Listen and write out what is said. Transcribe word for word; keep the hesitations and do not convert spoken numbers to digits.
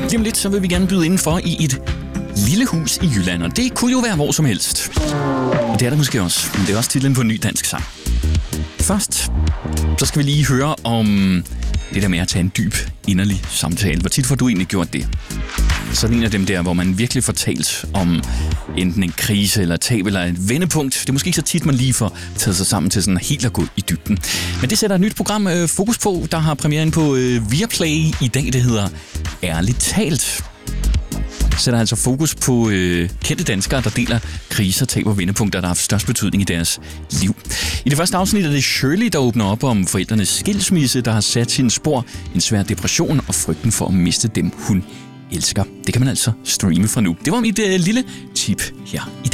Lige om lidt, så vil vi gerne byde indenfor i et lille hus i Jylland, og det kunne jo være hvor som helst. Og det er der måske også, men det er også titlen på en ny dansk sang. Først, så skal vi lige høre om det der med at tage en dyb, inderlig samtale. Hvor tit får du egentlig gjort det? Sådan en af dem der, hvor man virkelig får talt om enten en krise eller et tab eller et vendepunkt. Det er måske ikke så tit, man lige får taget sig sammen til sådan helt at gå i dybden. Men det sætter et nyt program øh, fokus på, der har premieren på øh, Viaplay i dag. Det hedder Ærligt talt. Sætter altså fokus på øh, kendte danskere, der deler kriser, tab og vendepunkter, der har haft størst betydning i deres liv. I det første afsnit er det Shirley, der åbner op om forældrenes skilsmisse, der har sat sine spor, en svær depression og frygten for at miste dem, hun elsker. Det kan man altså streame fra nu. Det var mit øh, lille tip her i dag.